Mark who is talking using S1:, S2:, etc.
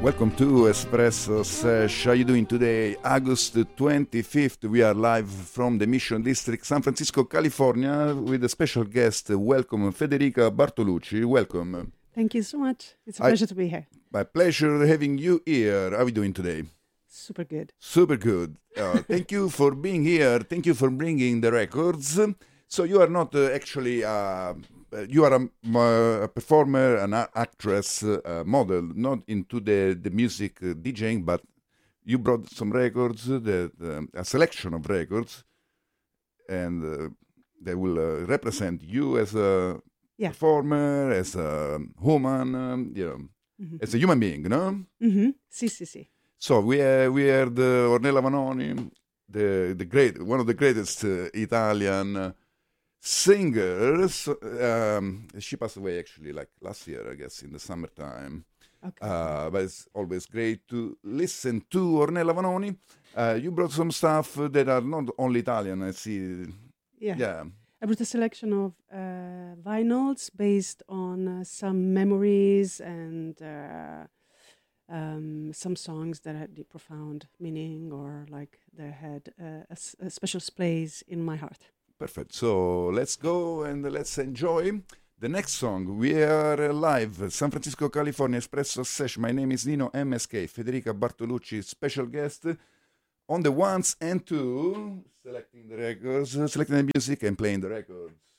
S1: Welcome to Espresso Sesh. How are you doing today? August 25th, we are live from the Mission District, San Francisco, California, with a special guest. Welcome, Federica Bartolucci. Welcome.
S2: Thank you so much. It's a pleasure to be here.
S1: My pleasure having you here. How are you doing today?
S2: Super good.
S1: Super good. Thank you for being here. Thank you for bringing the records. So you are not actually... you are a performer, an actress, model, not into the music DJing, but you brought some records, a selection of records, and they will represent you as a performer, as a woman, as a human being, no?
S2: Mm-hmm. Sì.
S1: So we heard Ornella Vanoni, one of the greatest Italian singers. She passed away actually like last year, I guess, in the summertime.
S2: Okay.
S1: But it's always great to listen to Ornella Vanoni. You brought some stuff that are not only Italian, I see. Yeah.
S2: I brought a selection of vinyls based on some memories and some songs that had a profound meaning or like they had a special place in my heart.
S1: Perfect. So let's go and let's enjoy the next song. We are live, San Francisco, California, Espresso Sesh. My name is Nino MSK, Federica Bartolucci, special guest on the ones and two, selecting the records, selecting the music and playing the records.